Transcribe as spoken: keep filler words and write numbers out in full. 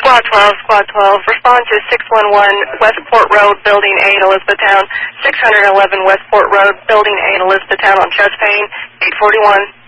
Squad twelve, Squad twelve, respond to six one one Westport Road, Building eight, Elizabethtown, six eleven Westport Road, Building eight, Elizabethtown on chest pain, eight forty-one.